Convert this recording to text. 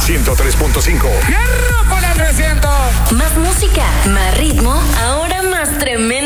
103.5. ¡Hierro por la 300! Más música, más ritmo, ahora más tremenda